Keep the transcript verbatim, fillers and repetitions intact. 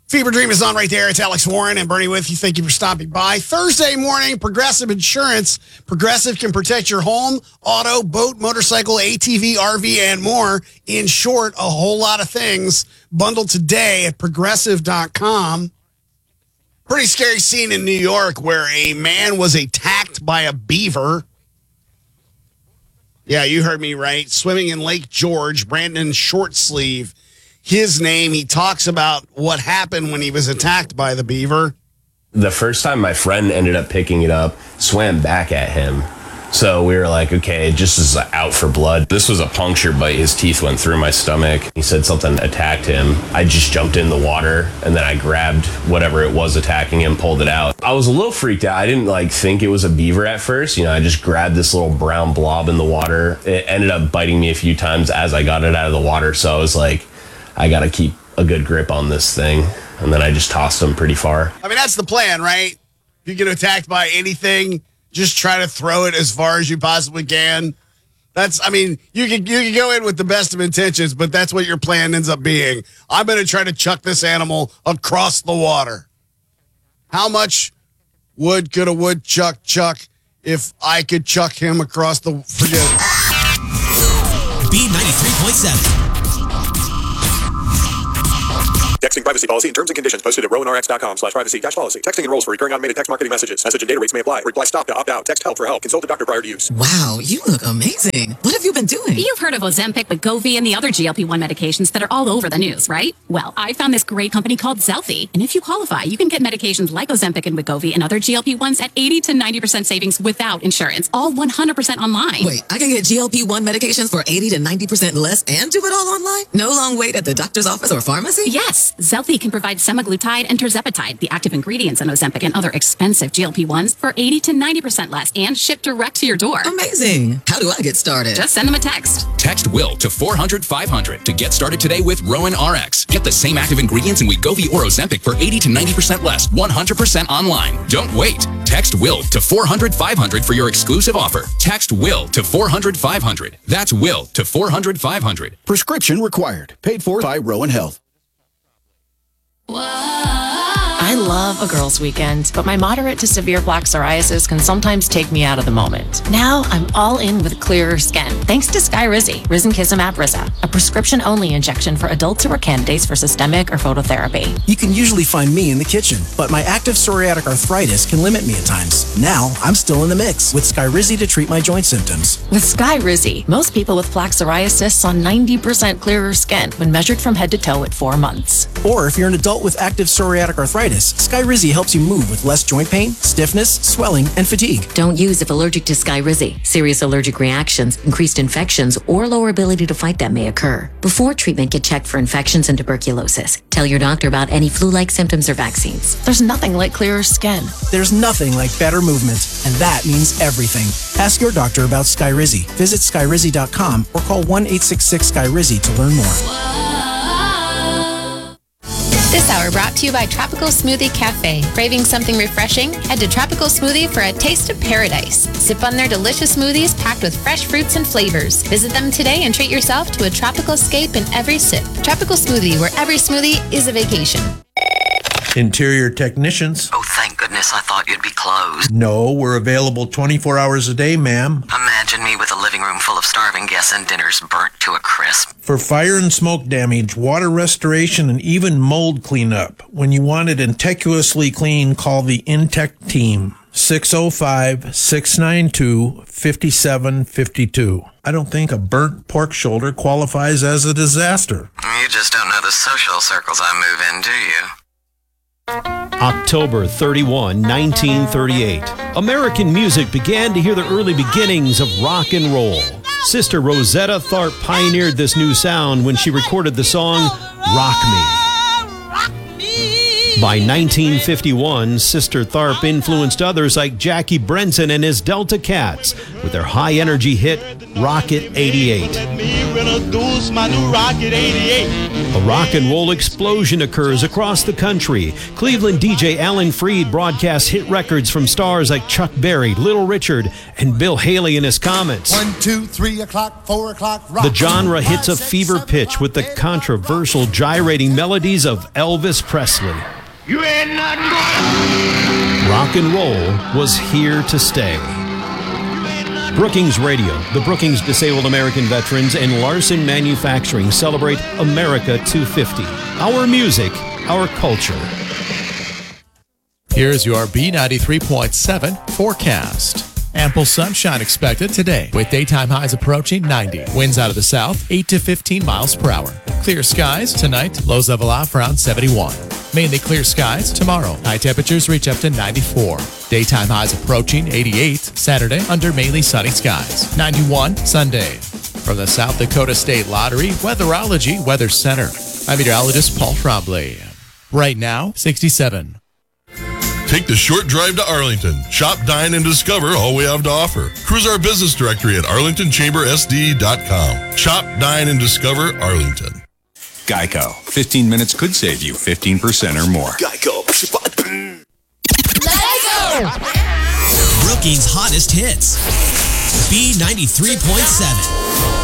Fever Dream is on right there. It's Alex Warren and Bernie with you. Thank you for stopping by. Thursday morning, Progressive Insurance. Progressive can protect your home, auto, boat, motorcycle, A T V, R V, and more. In short, a whole lot of things. Bundled today at progressive dot com. Pretty scary scene in New York where a man was attacked by a beaver. Yeah, you heard me right. Swimming in Lake George, Brandon Shortsleeve. His name, he talks about what happened when he was attacked by the beaver. The first time my friend ended up picking it up, swam back at him. So we were like, okay, just is out for blood. This was a puncture bite. His teeth went through my stomach. He said something attacked him. I just jumped in the water and then I grabbed whatever it was attacking him, pulled it out. I was a little freaked out. I didn't like think it was a beaver at first. You know, I just grabbed this little brown blob in the water. It ended up biting me a few times as I got it out of the water. So I was like, I got to keep a good grip on this thing. And then I just tossed him pretty far. I mean, that's the plan, right? If you get attacked by anything, just try to throw it as far as you possibly can. That's, I mean, you can you can go in with the best of intentions, but that's what your plan ends up being. I'm going to try to chuck this animal across the water. How much wood could a woodchuck chuck if I could chuck him across the, forget it. B ninety-three point seven. Texting privacy policy and terms and conditions posted at rowan r x dot com slash privacy dash policy. Texting enrolls for recurring automated text marketing messages. Message and data rates may apply. Reply stop to opt out. Text help for help. Consult a doctor prior to use. Wow, you look amazing. What have you been doing? You've heard of Ozempic, Wegovy, and the other G L P one medications that are all over the news, right? Well, I found this great company called Zelfie. And if you qualify, you can get medications like Ozempic and Wegovy and other G L P ones at eighty to ninety percent savings without insurance. All one hundred percent online. Wait, I can get G L P one medications for eighty to ninety percent less and do it all online? No long wait at the doctor's office or pharmacy? Yes, Zelfie can provide semaglutide and tirzepatide, the active ingredients in Ozempic and other expensive G L P ones, for eighty to ninety percent less and shipped direct to your door. Amazing. How do I get started? Just send them a text. Text WILL to four hundred five hundred to get started today with Rowan R X. Get the same active ingredients in Wegovy or Ozempic for eighty to ninety percent less, one hundred percent online. Don't wait. Text WILL to four hundred five hundred for your exclusive offer. Text WILL to four hundred five hundred. That's WILL to four hundred five hundred. Prescription required. Paid for by Rowan Health. I love a girls' weekend, but my moderate to severe plaque psoriasis can sometimes take me out of the moment. Now I'm all in with clearer skin, thanks to Skyrizi, Risankizumab Riza, a prescription-only injection for adults who are candidates for systemic or phototherapy. You can usually find me in the kitchen, but my active psoriatic arthritis can limit me at times. Now I'm still in the mix with Skyrizi to treat my joint symptoms. With Skyrizi, most people with plaque psoriasis saw ninety percent clearer skin when measured from head to toe at four months. Or if you're an adult with active psoriatic arthritis, Skyrizi helps you move with less joint pain, stiffness, swelling, and fatigue. Don't use if allergic to Skyrizi. Serious allergic reactions, increased infections, or lower ability to fight them may occur. Before treatment, get checked for infections and tuberculosis. Tell your doctor about any flu-like symptoms or vaccines. There's nothing like clearer skin. There's nothing like better movement, and that means everything. Ask your doctor about Skyrizi. Visit skyrizi dot com or call one eight six six Skyrizi to learn more. This hour brought to you by Tropical Smoothie Cafe. Craving something refreshing? Head to Tropical Smoothie for a taste of paradise. Sip on their delicious smoothies packed with fresh fruits and flavors. Visit them today and treat yourself to a tropical escape in every sip. Tropical Smoothie, where every smoothie is a vacation. Interior technicians. Oh, thank goodness, I thought you'd be closed. No, we're available twenty-four hours a day, ma'am. Imagine me with a living room full of starving guests and dinners burnt to a crisp. For fire and smoke damage, water restoration, and even mold cleanup. When you want it innocuously clean, call the Intech team. six oh five, six nine two, five seven five two. I don't think a burnt pork shoulder qualifies as a disaster. You just don't know the social circles I move in, do you? October thirty-first, nineteen thirty-eight. American music began to hear the early beginnings of rock and roll. Sister Rosetta Tharpe pioneered this new sound when she recorded the song Rock Me. By nineteen fifty-one, Sister Tharpe influenced others like Jackie Brenson and his Delta Cats, with their high-energy hit, Rocket eighty-eight. Let me introduce my new Rocket eighty-eight. A rock and roll explosion occurs across the country. Cleveland D J Alan Freed broadcasts hit records from stars like Chuck Berry, Little Richard, and Bill Haley in his comments. One, two, three o'clock, four o'clock, rock. The genre hits a fever pitch with the controversial gyrating melodies of Elvis Presley. You ain't nothing but Rock and roll was here to stay. Brookings Radio, the Brookings Disabled American Veterans, and Larson Manufacturing celebrate America two fifty. Our music, our culture. Here's your B ninety-three point seven forecast. Ample sunshine expected today, with daytime highs approaching ninety. Winds out of the south, eight to fifteen miles per hour. Clear skies tonight, lows level off around seventy-one. Mainly clear skies tomorrow. High temperatures reach up to ninety-four. Daytime highs approaching eighty-eight. Saturday, under mainly sunny skies. ninety-one Sunday. From the South Dakota State Lottery Weatherology Weather Center, I'm meteorologist Paul Trombley. Right now, sixty-seven. Take the short drive to Arlington. Shop, dine, and discover all we have to offer. Cruise our business directory at arlington chamber s d dot com. Shop, dine, and discover Arlington. Geico. fifteen minutes could save you fifteen percent or more. Geico. Let's go! Brookings' hottest hits. B ninety-three point seven.